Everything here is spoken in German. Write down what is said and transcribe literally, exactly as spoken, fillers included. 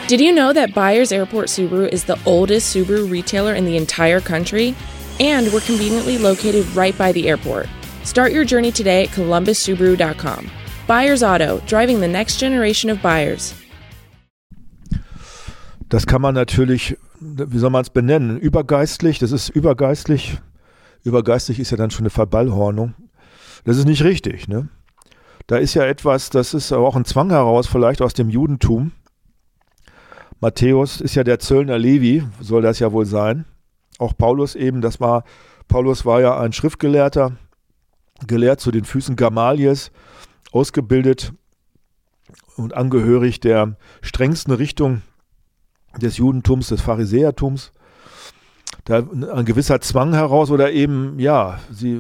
Did you know that Byers Airport Subaru is the oldest Subaru retailer in the entire country? And we're conveniently located right by the airport. Start your journey today at columbus subaru dot com. Byers Auto, driving the next generation of buyers. Das kann man natürlich, wie soll man es benennen, übergeistlich, das ist übergeistlich. Übergeistlich ist ja dann schon eine Verballhornung. Das ist nicht richtig, ne? Da ist ja etwas, das ist aber auch ein Zwang heraus, vielleicht aus dem Judentum. Matthäus ist ja der Zöllner Levi, soll das ja wohl sein. Auch Paulus eben, das war, Paulus war ja ein Schriftgelehrter, gelehrt zu den Füßen Gamaliels, ausgebildet und angehörig der strengsten Richtung des Judentums, des Pharisäertums. Da ein gewisser Zwang heraus oder eben, ja, sie